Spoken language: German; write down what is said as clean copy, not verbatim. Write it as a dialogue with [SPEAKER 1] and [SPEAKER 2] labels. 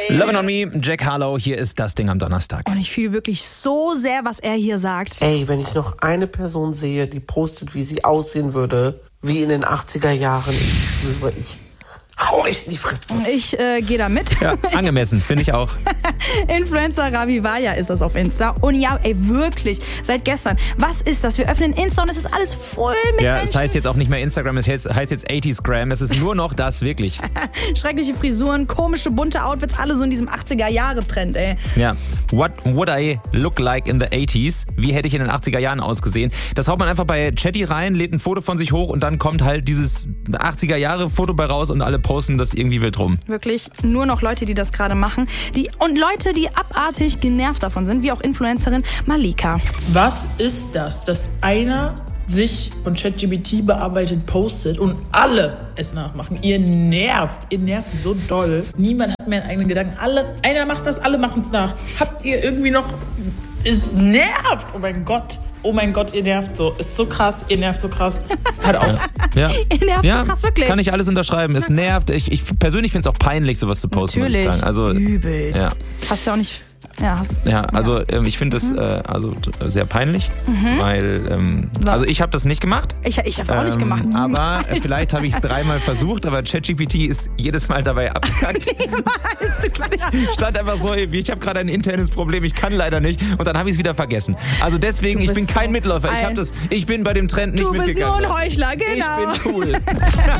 [SPEAKER 1] Lovin' on Me, Jack Harlow, hier ist das Ding am Donnerstag.
[SPEAKER 2] Und ich fühle wirklich so sehr, was er hier sagt.
[SPEAKER 3] Ey, wenn ich noch eine Person sehe, die postet, wie sie aussehen würde, wie in den 80er Jahren, ich schwöre, ich hau euch in die Fresse.
[SPEAKER 2] Ich gehe da mit.
[SPEAKER 1] Ja, angemessen, finde ich auch.
[SPEAKER 2] Influencer Ravi Vaya ist das auf Insta. Und ja, ey, wirklich, seit gestern. Was ist das? Wir öffnen Insta und es ist alles voll mit
[SPEAKER 1] Ja,
[SPEAKER 2] Menschen.
[SPEAKER 1] es heißt jetzt auch nicht mehr Instagram, es heißt jetzt 80sgram. Es ist nur noch das, wirklich.
[SPEAKER 2] Schreckliche Frisuren, komische, bunte Outfits, alle so in diesem 80er-Jahre-Trend, ey.
[SPEAKER 1] Ja, what would I look like in the 80s? Wie hätte ich in den 80er Jahren ausgesehen? Das haut man einfach bei Chatty rein, lädt ein Foto von sich hoch und dann kommt halt dieses 80er-Jahre-Foto bei raus und alle posten das irgendwie wild rum.
[SPEAKER 2] Wirklich nur noch Leute, die das gerade machen. Und Leute, die abartig genervt davon sind, wie auch Influencerin Malika.
[SPEAKER 4] Was ist das, dass einer sich von ChatGPT bearbeitet postet und alle es nachmachen? Ihr nervt so doll. Niemand hat mehr einen eigenen Gedanken. Einer macht das, alle machen es nach. Habt ihr irgendwie noch... Es nervt! Oh mein Gott, ihr nervt so. Ist so krass, ihr nervt so krass. Hört auf.
[SPEAKER 1] Ja.
[SPEAKER 2] Ihr nervt so krass, wirklich.
[SPEAKER 1] Kann ich alles unterschreiben. Es nervt. Ich persönlich finde es auch peinlich, sowas zu posten, muss ich
[SPEAKER 2] Natürlich,
[SPEAKER 1] sagen. Also,
[SPEAKER 2] übelst.
[SPEAKER 1] ja.
[SPEAKER 2] Hast du auch nicht...
[SPEAKER 1] Ich finde das sehr peinlich, weil ich habe das nicht gemacht.
[SPEAKER 2] Ich habe es auch nicht gemacht. Niemals.
[SPEAKER 1] Aber vielleicht habe ich es 3-mal versucht, aber ChatGPT ist jedes Mal dabei abgekackt.
[SPEAKER 2] Niemals, du kleiner...
[SPEAKER 1] Stand einfach so, ich habe gerade ein internes Problem, ich kann leider nicht und dann habe ich es wieder vergessen. Also deswegen, ich bin kein Mitläufer, ich bin bei dem Trend nicht
[SPEAKER 2] mitgegangen. Du bist nur ein Heuchler, genau.
[SPEAKER 1] Ich bin cool.